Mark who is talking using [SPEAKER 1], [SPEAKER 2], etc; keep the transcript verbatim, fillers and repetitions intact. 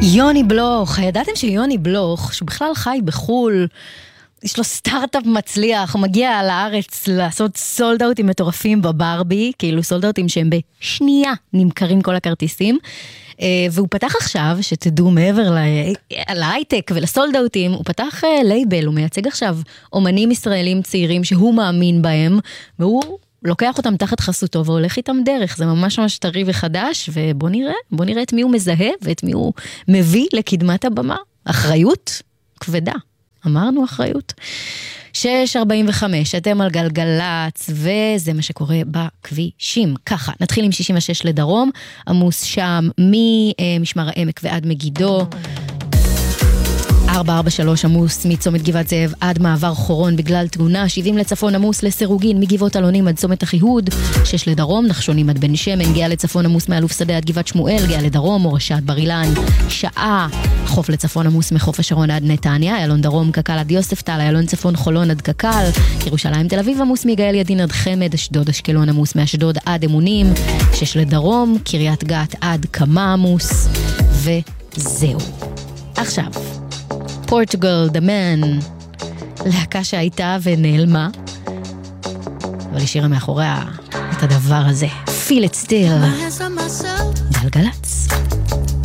[SPEAKER 1] יוני בלוך, ידעתם שיוני בלוך, שהוא בכלל חי בחול, יש לו סטארט-אפ מצליח, הוא מגיע לארץ לעשות סולדאוטים מטורפים בברבי, כאילו סולדאוטים שהם בשנייה נמכרים כל הכרטיסים, והוא פתח עכשיו, שתדעו מעבר להייטק ולסולדאוטים, הוא פתח לייבל, הוא מייצג עכשיו אומנים ישראלים צעירים שהוא מאמין בהם, והוא לוקח אותם תחת חסותו והולך איתם דרך, זה ממש ממש טרי וחדש, ובוא נראה, בוא נראה את מי הוא מזהה ואת מי הוא מביא לקדמת הבמה. אחריות כבדה, אמרנו אחריות. שש ארבעים וחמש, אתם על גלגלץ, וזה מה שקורה בכבישים. ככה, נתחיל עם שישים ושש לדרום, עמוס שם ממשמר העמק ועד מגידו, ארבע ארבע שלוש עמוס מצומת גבעת זאב עד מעבר חורון בגלל תאונה, שבעים לצפון עמוס לסירוגין מגבעות אלונים עד צומת החיהוד, שש לדרום נחשונים עד בן שמן, גאה לצפון עמוס מאלוף שדה עד גבעת שמואל, גאה לדרום מורשה עד בר אילן, שעה חוף לצפון עמוס מחוף השרון עד נתניה, איילון דרום קקל עד יוספטל, איילון צפון חולון עד קקל, ירושלים תל אביב עמוס מגאל ידין עד חמד, אשדוד אשקלון עמוס מאשדוד עד אמונים, שש לדרום קריית גת עד כמה עמוס, וזהו. עכשיו פורטוגל, The Man, להקה שהייתה ונעלמה, אבל השאירה מאחוריה את הדבר הזה. Feel it still. גלגלת.